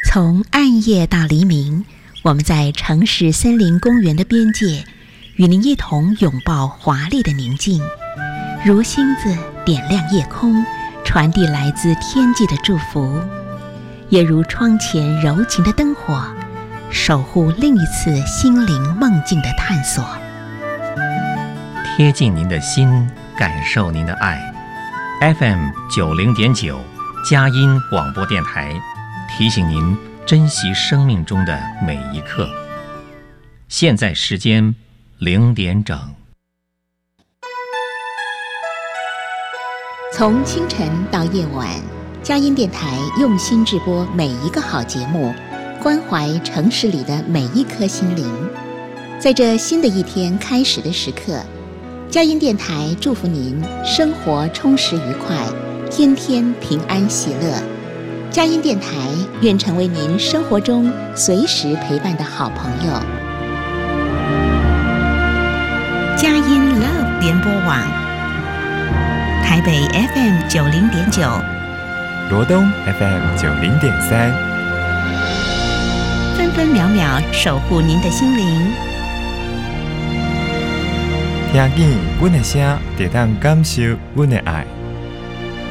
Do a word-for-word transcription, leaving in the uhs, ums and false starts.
从暗夜到黎明，我们在城市森林公园的边界，与您一同拥抱华丽的宁静，如星子点亮夜空，传递来自天际的祝福，也如窗前柔情的灯火，守护另一次心灵梦境的探索。 贴近您的心，感受您的爱。F M 九零点九佳音广播电台提醒您珍惜生命中的每一刻。现在时间零点整。 从清晨到夜晚，佳音电台用心制播每一个好节目，关怀城市里的每一颗心灵。在这新的一天开始的时刻，佳音电台祝福您生活充实愉快，天天平安喜乐。佳音电台愿成为您生活中随时陪伴的好朋友。佳音 Love 联播网，台北 F M 九零点九， 罗东 F M 九零点三， 分分秒秒守护您的心灵。 听见阮的声，就当感受阮的爱。